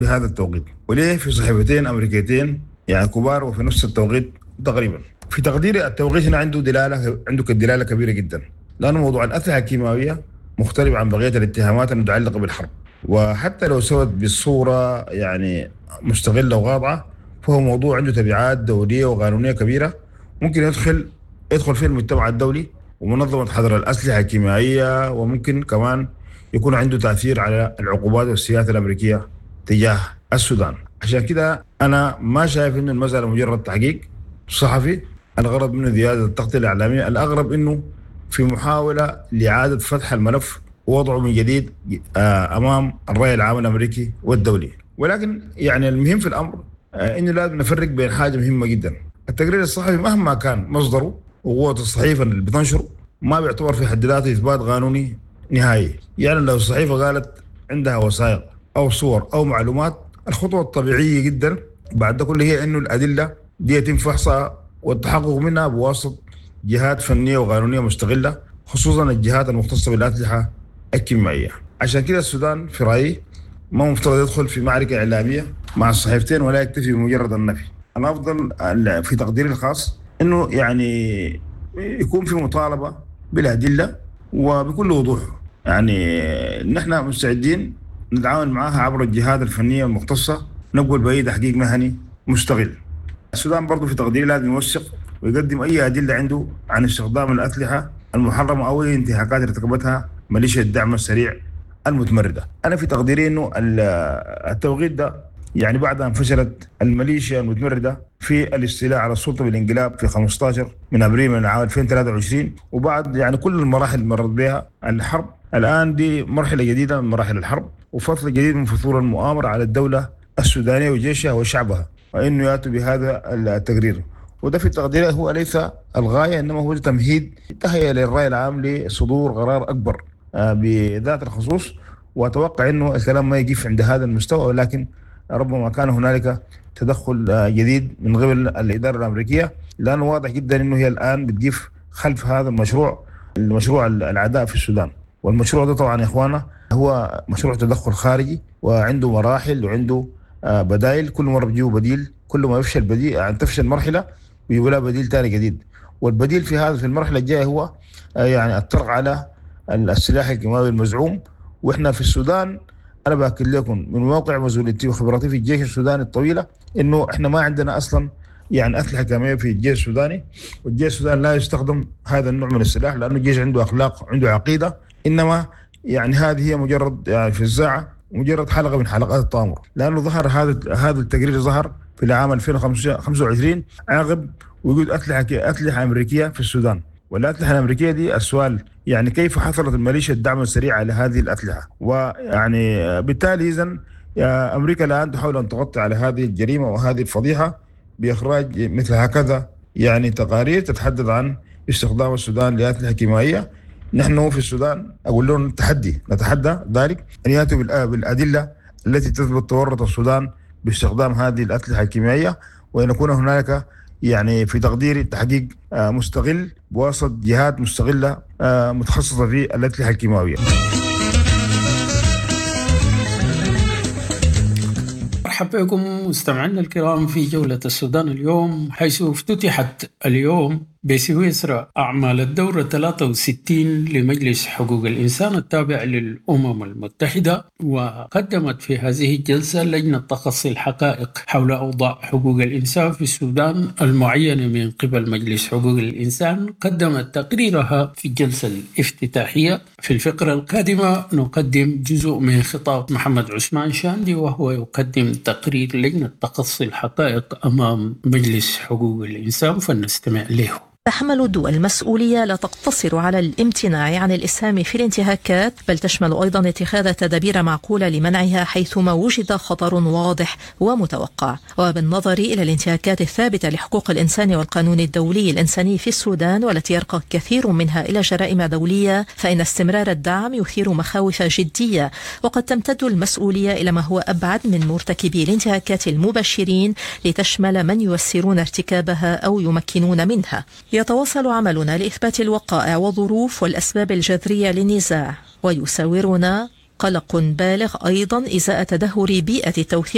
في هذا التوقيت، وليه في صحيفتين أمريكيتين يعني كبار وفي نفس التوقيت تقريبا. في تقديري التوقيت هنا عنده دلالة كبيرة جدا، لأن موضوع الأسلحة الكيماوية مختلف عن بقية الاتهامات المتعلقة بالحرب، وحتى لو سوت بالصورة يعني مستغلة وواضحة، فهو موضوع عنده تبعات دولية وقانونية كبيرة، ممكن يدخل فيه المجتمع الدولي ومنظمة حظر الأسلحة الكيميائية، وممكن كمان يكون عنده تأثير على العقوبات والسياسة الأمريكية تجاه السودان. عشان كده أنا ما شايف إنه المسألة مجرد تحقيق صحفي الغرض منه زيادة التغطية الإعلامية، الأغرب إنه في محاولة لإعادة فتح الملف ووضعه من جديد أمام الرأي العام الأمريكي والدولي. ولكن يعني المهم في الأمر إنه لازم نفرق بين حاجة مهمة جدا: التقرير الصحفي مهما كان مصدره وقوة الصحيفة اللي بتنشره ما بيعتبر في حد ذاته إثبات قانوني نهائي. يعني لو الصحيفة قالت عندها وثائق أو صور أو معلومات، الخطوة الطبيعية جدا بعد ده كله هي إنه الأدلة دي يتم فحصها والتحقق منها بواسطة جهات فنية وقانونية مستقلة، خصوصا الجهات المختصة بالأسلحة الكيميائية. عشان كده السودان في رأيي ما مفترض يدخل في معركة إعلامية مع الصحيفتين ولا يكتفي بمجرد النفي. أنا أفضل في تقديري الخاص إنه يعني يكون في مطالبة بالأدلة وبكل وضوح. يعني نحن مستعدين نتعاون معها عبر الجهات الفنية المختصة، نقبل بأي تحقيق مهني مستقل. السودان برضو في تقديري لازم يوثق ويقدم أي أدلة عنده عن استخدام الأسلحة المحرمة أو أي انتهاكات ارتكبتها ميليشيا الدعم السريع المتمردة. أنا في تقديري إنه التوقيت ده يعني بعد أن فشلت الميليشيا المتمردة في الاستيلاء على السلطة بالانقلاب في 15 من أبريل من عام 2023، وبعد يعني كل المراحل اللي مرت بها الحرب، الآن دي مرحلة جديدة من مراحل الحرب وفصل جديد من فصول المؤامرة على الدولة السودانية وجيشها وشعبها، وإنه يأتوا بهذا التقرير. وده في تقديره هو ليس الغاية، إنما هو تمهيد تهيئة للرأي العام لصدور قرار أكبر بذات الخصوص. وأتوقع إنه الكلام ما يقف عند هذا المستوى، ولكن ربما كان هنالك تدخل جديد من قبل الإدارة الأمريكية، لأنه واضح جدا إنه هي الآن بتقف خلف هذا المشروع العداء في السودان. والمشروع ده طبعا يا إخوانا هو مشروع تدخل خارجي وعنده مراحل وعنده بدائل، كل مرة بيجيبوا بديل، كل ما يفشل بديل يعني تفشل مرحلة ويقول لها بديل تاني جديد. والبديل في المرحلة الجاية هو يعني الطرق على السلاح الكيماوي المزعوم. واحنا في السودان انا باكد لكم من موقع مسؤوليتي وخبرتي في الجيش السوداني الطويله انه احنا ما عندنا اصلا يعني اسلحه كيماويه في الجيش السوداني، والجيش السوداني لا يستخدم هذا النوع من السلاح لانه الجيش عنده اخلاق عنده عقيده، انما يعني هذه هي مجرد يعني في الساعه مجرد حلقه من حلقات التآمر. لانه ظهر هذا التقرير ظهر في العام 2025 عقب وجود اسلحه امريكيه في السودان. والأسلحة الأمريكية دي السؤال يعني كيف حصلت الميليشيا الدعم السريع على هذه الأسلحة؟ ويعني بالتالي إذن أمريكا الآن تحاول أن تغطي على هذه الجريمة وهذه الفضيحة بإخراج مثل هكذا يعني تقارير تتحدث عن استخدام السودان لأسلحة كيميائية. نحن في السودان أقول لهم نتحدى ذلك أن يأتوا بالأدلة التي تثبت تورط السودان باستخدام هذه الأسلحة الكيميائية، وأن يكون هنالك يعني في تقديري تحقيق مستقل بواسطة جهات مستقلة متخصصة في الأسلحة الكيماوية. مرحبا بكم مستمعينا الكرام في جولة السودان اليوم، حيث افتتحت اليوم بسويسرا أعمال الدورة 63 لمجلس حقوق الإنسان التابع للأمم المتحدة. وقدمت في هذه الجلسة لجنة تقصي الحقائق حول أوضاع حقوق الإنسان في السودان المعينة من قبل مجلس حقوق الإنسان، قدمت تقريرها في الجلسة الافتتاحية. في الفقرة القادمة نقدم جزء من خطاب محمد عثمان شاندي، وهو يقدم تقرير لجنة تقصي الحقائق أمام مجلس حقوق الإنسان، فلنستمع له. تحمل الدول المسؤولية لا تقتصر على الامتناع عن الإسهام في الانتهاكات، بل تشمل أيضا اتخاذ تدابير معقولة لمنعها حيثما وجد خطر واضح ومتوقع. وبالنظر إلى الانتهاكات الثابتة لحقوق الإنسان والقانون الدولي الإنساني في السودان، والتي يرقى كثير منها إلى جرائم دولية، فإن استمرار الدعم يثير مخاوف جدية، وقد تمتد المسؤولية إلى ما هو أبعد من مرتكبي الانتهاكات المباشرين لتشمل من ييسرون ارتكابها أو يمكنون منها. يتواصل عملنا لإثبات الوقائع والظروف والأسباب الجذرية للنزاع، ويساورنا قلق بالغ أيضا إزاء تدهور بيئة توثيق